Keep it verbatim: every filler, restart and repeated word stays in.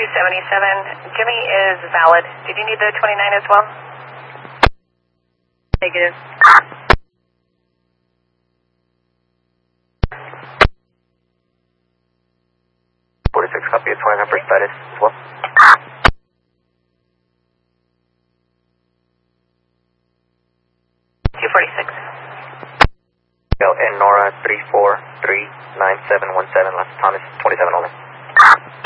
seventy-seven, Jimmy is valid. Did you need the twenty-nine as well? Negative. forty-six, copy, twenty-nine for status as well. two forty-six. L N Nora three four three nine seven one seven, last Thomas twenty-seven only.